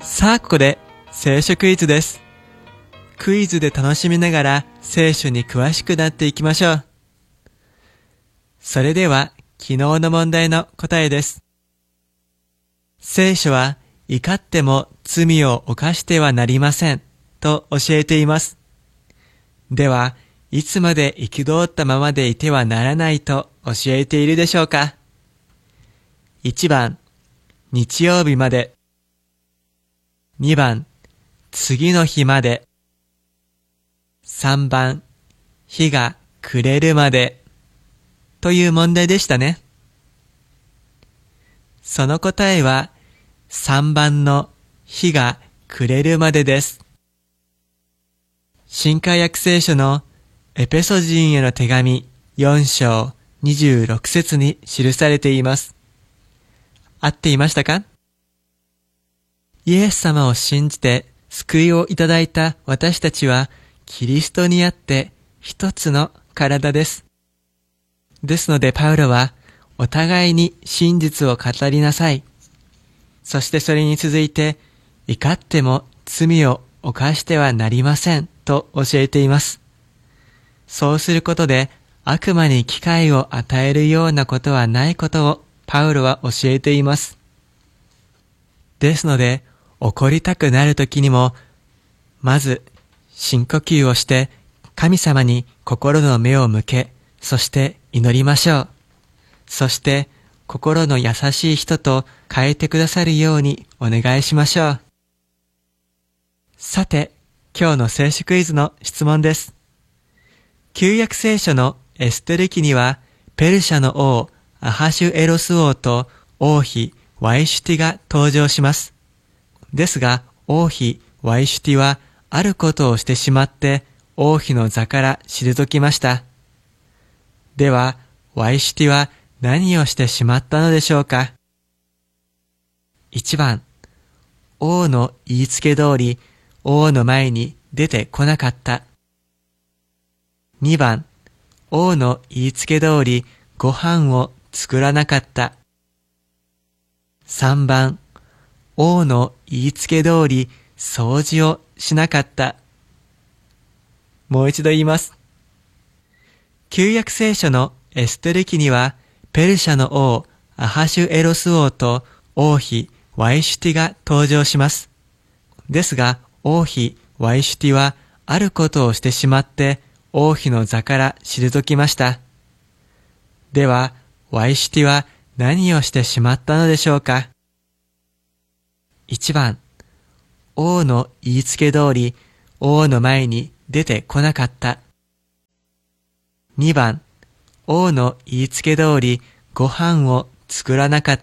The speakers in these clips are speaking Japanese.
さあここで聖書クイズです。クイズで楽しみながら聖書に詳しくなっていきましょう。それでは昨日の問題の答えです。聖書は怒っても罪を犯してはなりませんと教えています。では、いつまで憤ったままでいてはならないと教えているでしょうか。1番、日曜日まで。2番、次の日まで。3番、日が暮れるまで。という問題でしたね。その答えは、3番の日が暮れるまでです。新海訳聖書のエペソ人への手紙4章26節に記されています。合っていましたか？イエス様を信じて救いをいただいた私たちはキリストにあって一つの体です。ですのでパウロはお互いに真実を語りなさい。そしてそれに続いて怒っても罪を犯してはなりませんと教えています。そうすることで悪魔に機会を与えるようなことはないことをパウロは教えています。ですので怒りたくなるときにも、まず深呼吸をして神様に心の目を向け、そして祈りましょう。そして心の優しい人と変えてくださるようにお願いしましょう。さて、今日の聖書クイズの質問です。旧約聖書のエステル記には、ペルシャの王アハシュエロス王と王妃ワイシュティが登場します。ですが、王妃ワイシュティはあることをしてしまって王妃の座から退きました。では、ワイシュティは何をしてしまったのでしょうか。1番、王の言いつけ通り王の前に出てこなかった。2番、王の言いつけ通りご飯を作らなかった。3番、王の言いつけ通り掃除をしなかった。もう一度言います。旧約聖書のエステル記には、ペルシャの王アハシュエロス王と王妃ワイシュティが登場します。ですが、王妃ワイシュティはあることをしてしまって王妃の座から退きました。では、ワイシュティは何をしてしまったのでしょうか。1番、王の言いつけ通り王の前に出てこなかった。2番、王の言いつけ通りご飯を作らなかった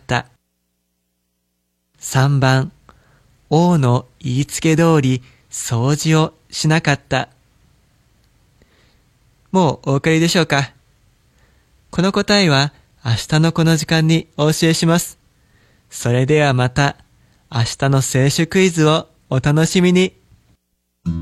。3番、王の言いつけ通り掃除をしなかった。もうお分かりでしょうか。この答えは明日のこの時間にお教えします。それではまた明日の聖書クイズをお楽しみに。